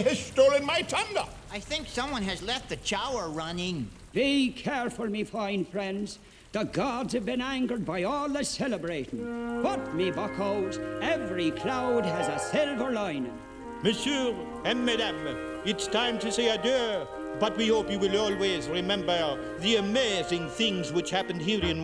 has stolen my thunder. I think someone has left the shower running. Be careful, me fine friends. The gods have been angered by all the celebrating. But, me buckos, every cloud has a silver lining. Monsieur and Madame, it's time to say adieu, but we hope you will always remember the amazing things which happened here in